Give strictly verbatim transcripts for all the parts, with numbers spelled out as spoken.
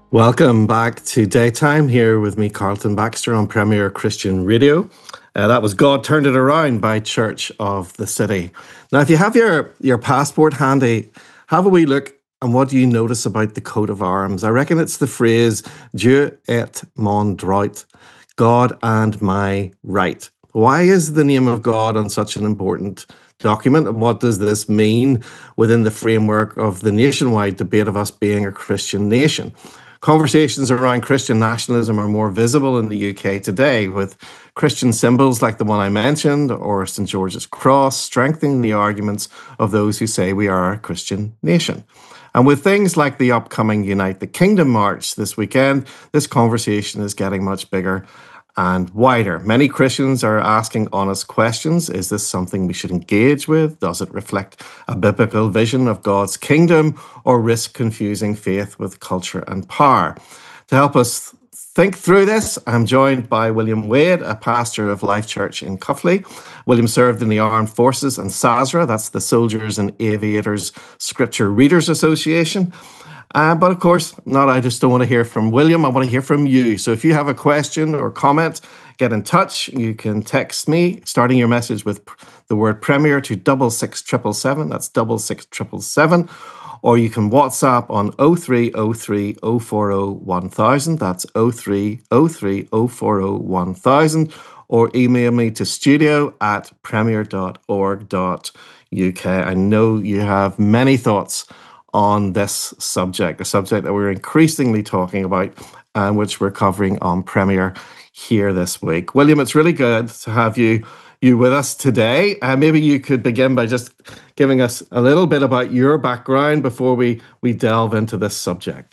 Welcome back to Daytime here with me, Carlton Baxter, on Premier Christian Radio. Uh, that was God Turned It Around by Church of the City. Now, if you have your, your passport handy, have a wee look and what do you notice about the coat of arms? I reckon it's the phrase, Dieu et mon droit, God and my right. Why is the name of God on such an important document, and what does this mean within the framework of the nationwide debate of us being a Christian nation? Conversations around Christian nationalism are more visible in the U K today, with Christian symbols like the one I mentioned, or Saint George's Cross, strengthening the arguments of those who say we are a Christian nation. And with things like the upcoming Unite the Kingdom March this weekend, this conversation is getting much bigger and wider. Many Christians are asking honest questions. Is this something we should engage with? Does it reflect a biblical vision of God's kingdom, or risk confusing faith with culture and power? To help us think through this, I'm joined by William Wade, a pastor of Life Church in Cuffley. William served in the Armed Forces and SASRA, that's the Soldiers and Aviators Scripture Readers Association. Uh, but of course, not I just don't want to hear from William, I want to hear from you. So if you have a question or comment, get in touch. You can text me, starting your message with the word Premier to double six triple seven. That's double six triple seven. Or you can WhatsApp on oh three oh three oh four oh one thousand. That's oh three oh three oh four oh one thousand. Or email me to studio at premier dot org dot U K. I know you have many thoughts on this subject, a subject that we're increasingly talking about and which we're covering on Premier here this week. William, it's really good to have you you with us today. Uh, maybe you could begin by just giving us a little bit about your background before we, we delve into this subject.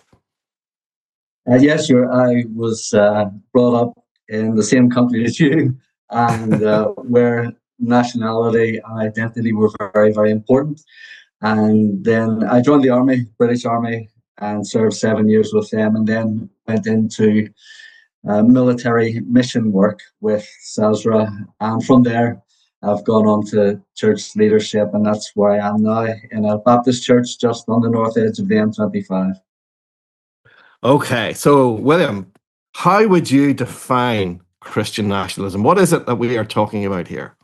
Uh, yes, sure. I was uh, brought up in the same country as you, and uh, where nationality and identity were very, very important. And then I joined the Army, British Army, and served seven years with them, and then went into uh, military mission work with SASRA. And from there, I've gone on to church leadership, and that's where I am now, in a Baptist church just on the north edge of the M twenty-five. Okay, so William, how would you define Christian nationalism? What is it that we are talking about here?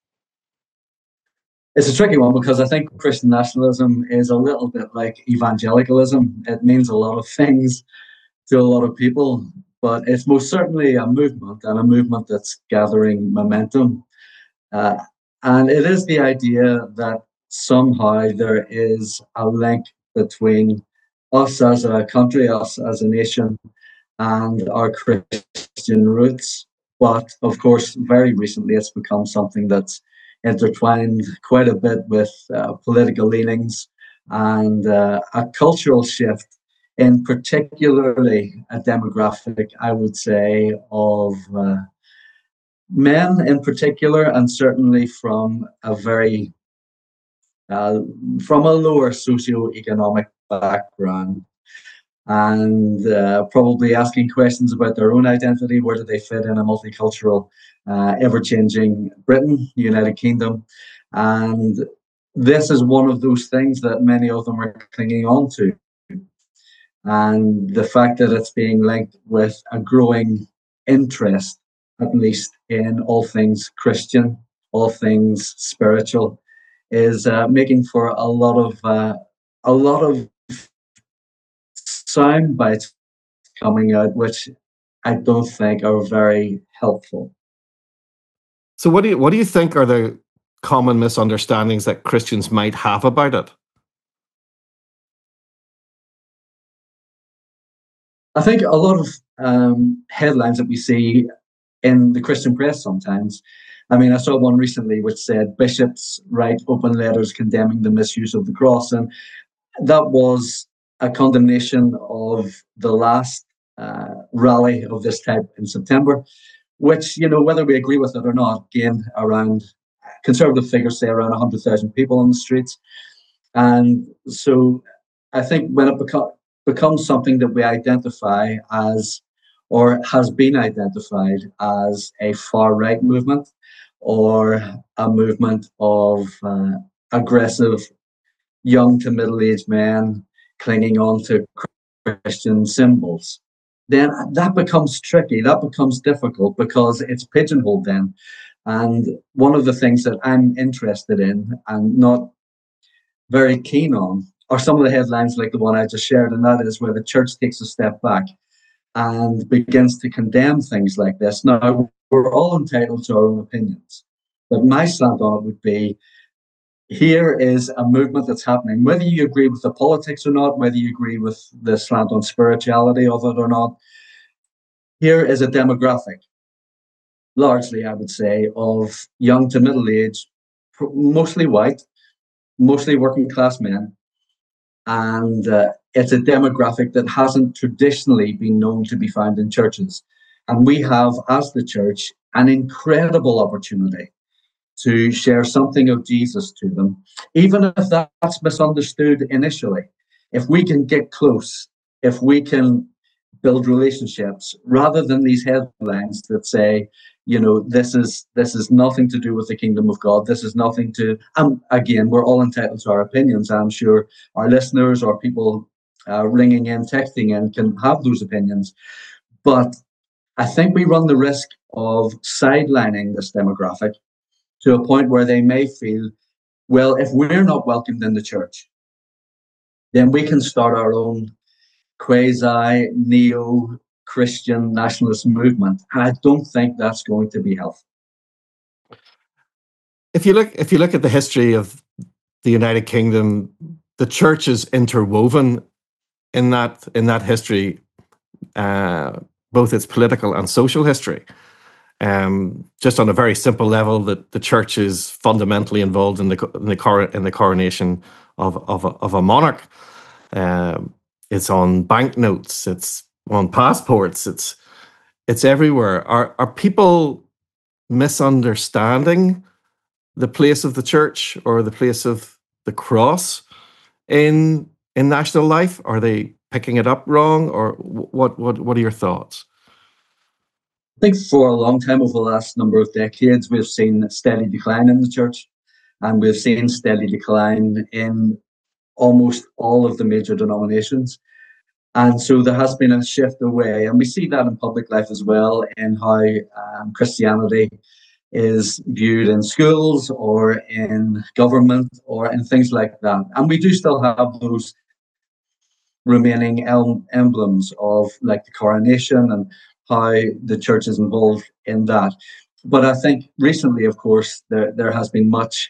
It's a tricky one because I think Christian nationalism is a little bit like evangelicalism. It means a lot of things to a lot of people, but it's most certainly a movement, and a movement that's gathering momentum. Uh, and it is the idea that somehow there is a link between us as a country, us as a nation, and our Christian roots. But of course, very recently, it's become something that's intertwined quite a bit with uh, political leanings and uh, a cultural shift, in particularly a demographic, I would say, of uh, men in particular, and certainly from a very uh, from a lower socio-economic background, and uh, probably asking questions about their own identity. Where do they fit in a multicultural, uh, ever-changing Britain, United Kingdom? And this is one of those things that many of them are clinging on to. And the fact that it's being linked with a growing interest, at least in all things Christian, all things spiritual, is uh, making for a lot of uh, a lot of sound bites coming out, which I don't think are very helpful. So what do you what do you think are the common misunderstandings that Christians might have about it? I think a lot of um, headlines that we see in the Christian press sometimes. I mean, I saw one recently which said bishops write open letters condemning the misuse of the cross, and that was a condemnation of the last uh, rally of this type in September, which, you know, whether we agree with it or not, gained around, conservative figures say, around one hundred thousand people on the streets. And so I think when it beco- becomes something that we identify as, or has been identified as, a far-right movement, or a movement of uh, aggressive young to middle-aged men clinging on to Christian symbols, then that becomes tricky. That becomes difficult because it's pigeonholed then. And one of the things that I'm interested in and not very keen on are some of the headlines like the one I just shared, and that is where the church takes a step back and begins to condemn things like this. Now, we're all entitled to our own opinions, but my slant on it would be, here is a movement that's happening, whether you agree with the politics or not, whether you agree with the slant on spirituality of it or not. Here is a demographic, largely, I would say, of young to middle age, mostly white, mostly working class men. And uh, it's a demographic that hasn't traditionally been known to be found in churches. And we have, as the church, an incredible opportunity to share something of Jesus to them, even if that's misunderstood initially. If we can get close, if we can build relationships, rather than these headlines that say, you know, this is this is nothing to do with the kingdom of God. This is nothing to, and again, we're all entitled to our opinions. I'm sure our listeners or people uh, ringing in, texting in can have those opinions. But I think we run the risk of sidelining this demographic to a point where they may feel, well, if we're not welcomed in the church, then we can start our own quasi neo Christian nationalist movement. And I don't think that's going to be healthy. If you look, if you look at the history of the United Kingdom, the church is interwoven in that in that history, uh, both its political and social history. Um, just on a very simple level, that the church is fundamentally involved in the in the, cor- in the coronation of of a, of a monarch. Um, it's on banknotes. It's on passports. It's it's everywhere. Are are people misunderstanding the place of the church or the place of the cross in in national life? Are they picking it up wrong, or what? What what are your thoughts? I think for a long time, over the last number of decades, we've seen a steady decline in the church, and we've seen steady decline in almost all of the major denominations. And so there has been a shift away, and we see that in public life as well, in how um, Christianity is viewed in schools or in government or in things like that. And we do still have those remaining el- emblems of like the coronation and how the church is involved in that. But I think recently, of course, there, there has been much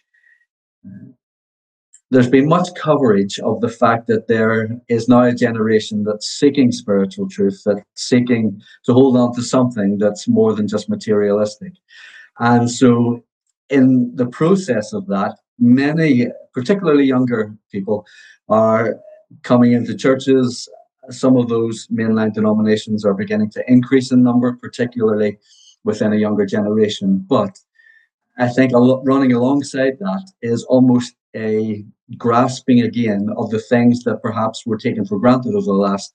there's been much coverage of the fact that there is now a generation that's seeking spiritual truth, that's seeking to hold on to something that's more than just materialistic. And so in the process of that, many, particularly younger people, are coming into churches. Some of those mainline denominations are beginning to increase in number, particularly within a younger generation. But I think a lot, running alongside that is almost a grasping again of the things that perhaps were taken for granted over the last,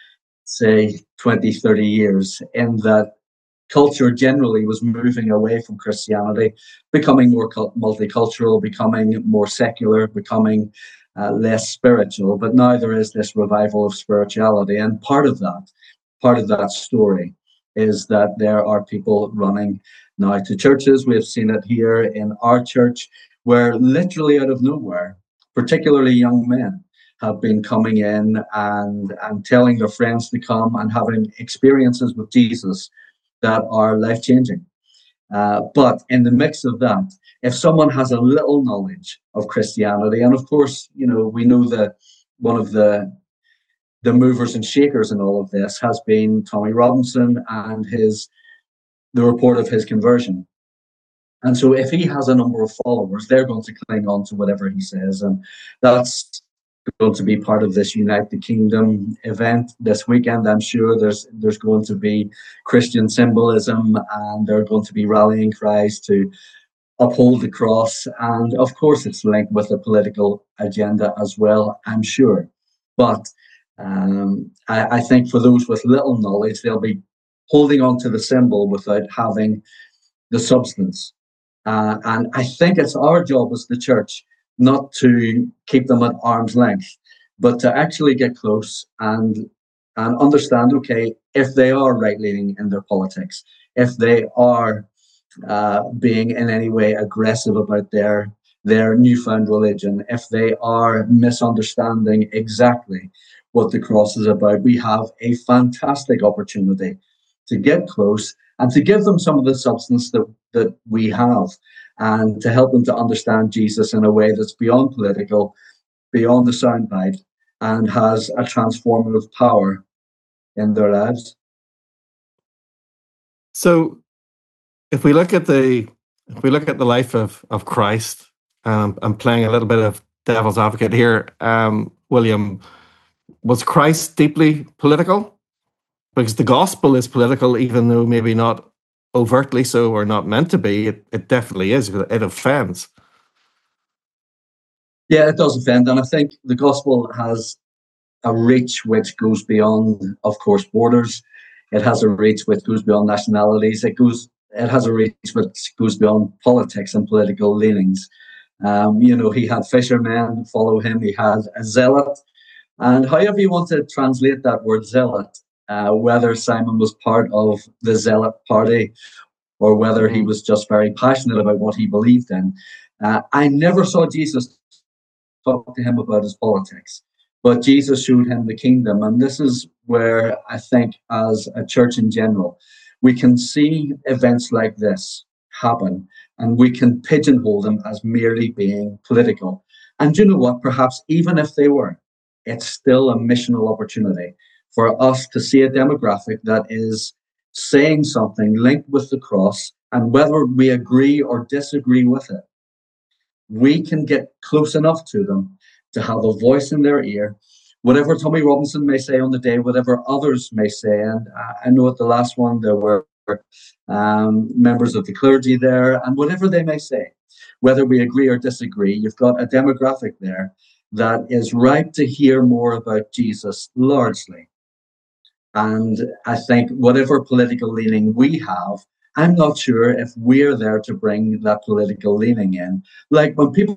say, twenty, thirty years, in that culture generally was moving away from Christianity, becoming more multicultural, becoming more secular, becoming uh, less spiritual. But now there is this revival of spirituality. And part of that, part of that story is that there are people running now to churches. We have seen it here in our church, where literally out of nowhere, particularly young men, have been coming in and, and telling their friends to come and having experiences with Jesus that are life-changing. Uh, but in the mix of that, if someone has a little knowledge of Christianity, and of course, you know, we know that one of the the movers and shakers in all of this has been Tommy Robinson and his the report of his conversion. And so if he has a number of followers, they're going to cling on to whatever he says. And that's going to be part of this Unite the Kingdom event this weekend. I'm sure there's there's going to be Christian symbolism, and there are going to be rallying cries to uphold the cross. And of course, it's linked with a political agenda as well, I'm sure. But um, I, I think for those with little knowledge, they'll be holding on to the symbol without having the substance. Uh, and I think it's our job as the church not to keep them at arm's length, but to actually get close and and understand, okay, if they are right-leaning in their politics, if they are uh, being in any way aggressive about their their newfound religion, if they are misunderstanding exactly what the cross is about, we have a fantastic opportunity to get close and to give them some of the substance that, that we have, and to help them to understand Jesus in a way that's beyond political, beyond the soundbite, and has a transformative power in their lives. So if we look at the if we look at the life of of Christ, um, I'm playing a little bit of devil's advocate here, um, William, was Christ deeply political? Because the gospel is political, even though maybe not overtly so or not meant to be. It, it definitely is. It offends. Yeah, it does offend. And I think the gospel has a reach which goes beyond, of course, borders. It has a reach which goes beyond nationalities. It goes, it has a reach which goes beyond politics and political leanings. Um, you know, he had fishermen follow him. He had a zealot, and however you want to translate that word zealot, uh, whether Simon was part of the zealot party or whether he was just very passionate about what he believed in, uh, I never saw Jesus talk to him about his politics. But Jesus showed him the kingdom. And this is where I think, as a church in general, we can see events like this happen and we can pigeonhole them as merely being political. And you know what? Perhaps even if they were, it's still a missional opportunity for us to see a demographic that is saying something linked with the cross. And whether we agree or disagree with it, we can get close enough to them to have a voice in their ear. Whatever Tommy Robinson may say on the day, whatever others may say, and I know at the last one there were um, members of the clergy there, and whatever they may say, whether we agree or disagree, you've got a demographic there that is ripe to hear more about Jesus largely. And I think whatever political leaning we have, I'm not sure if we're there to bring that political leaning in. Like when people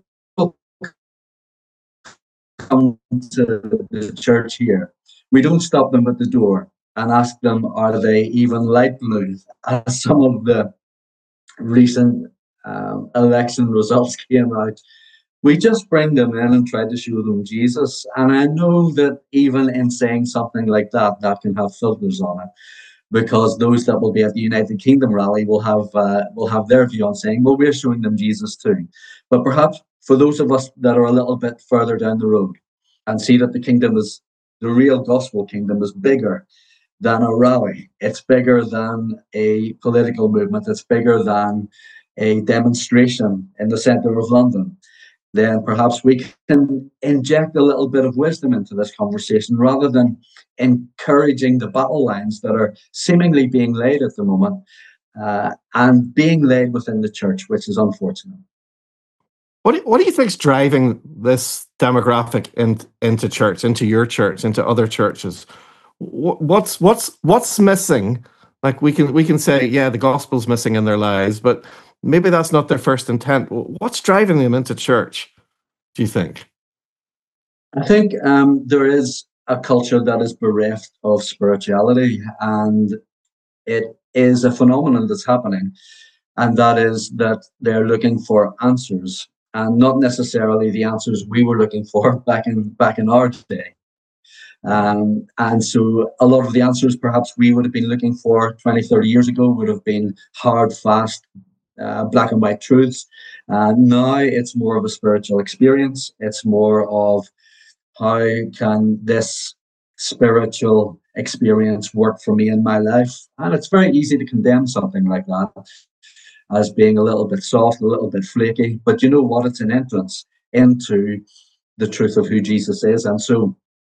come to the church here, we don't stop them at the door and ask them, are they even light blue? As some of the recent um, election results came out, we just bring them in and try to show them Jesus. And I know that even in saying something like that, that can have filters on it, because those that will be at the United Kingdom rally will have uh, will have their view on saying, well, we're showing them Jesus too. But perhaps for those of us that are a little bit further down the road and see that the kingdom is, the real gospel kingdom is bigger than a rally. It's bigger than a political movement. It's bigger than a demonstration in the centre of London. Then perhaps we can inject a little bit of wisdom into this conversation rather than encouraging the battle lines that are seemingly being laid at the moment uh, and being laid within the church, which is unfortunate. What do, what do you think is driving this demographic in, into church, into your church, into other churches? What's what's what's missing? Like we can we can say, yeah, the gospel's missing in their lives, but maybe that's not their first intent. What's driving them into church, do you think? I think um, there is a culture that is bereft of spirituality, and it is a phenomenon that's happening. And that is that they're looking for answers, and not necessarily the answers we were looking for back in back in our day. Um, and so a lot of the answers perhaps we would have been looking for twenty, thirty years ago would have been hard, fast, uh, black and white truths. Uh, now it's more of a spiritual experience. It's more of how can this spiritual experience work for me in my life? And it's very easy to condemn something like that as being a little bit soft, a little bit flaky. But you know what? It's an entrance into the truth of who Jesus is. And so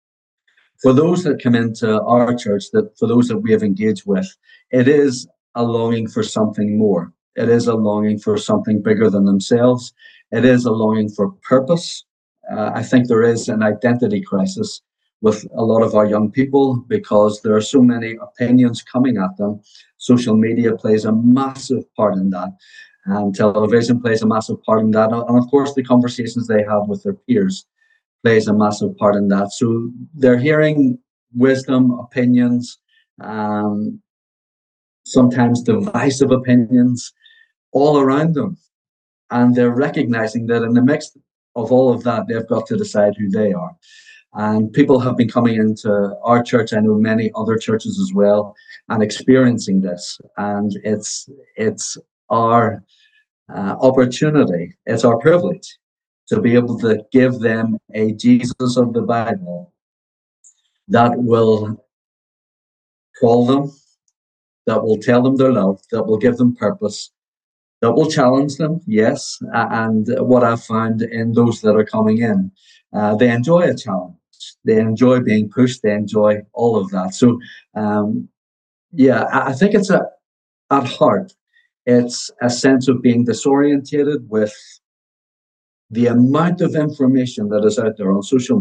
for those that come into our church, that for those that we have engaged with, it is a longing for something more. It is a longing for something bigger than themselves. It is a longing for purpose. Uh, I think there is an identity crisis with a lot of our young people because there are so many opinions coming at them. Social media plays a massive part in that. And television plays a massive part in that. And of course, the conversations they have with their peers plays a massive part in that. So they're hearing wisdom, opinions, um, sometimes divisive opinions all around them. And they're recognizing that in the mix of all of that, they've got to decide who they are. And people have been coming into our church, I know many other churches as well, and experiencing this. And it's it's our uh, opportunity, it's our privilege to be able to give them a Jesus of the Bible that will call them, that will tell them they're loved, that will give them purpose, that will challenge them, yes. And what I've found in those that are coming in, uh, they enjoy a challenge. They enjoy being pushed. They enjoy all of that. So, um, yeah, I think it's a, at heart, it's a sense of being disorientated with the amount of information that is out there on social media.